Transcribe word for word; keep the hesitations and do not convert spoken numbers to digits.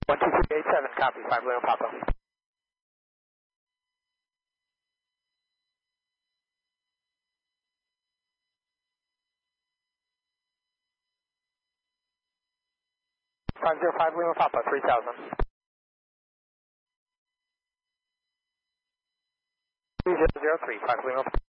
one two three eight seven, copy, five Lima Papa. five zero five Lima Papa, three thousand. three zero zero three, five Lima Papa.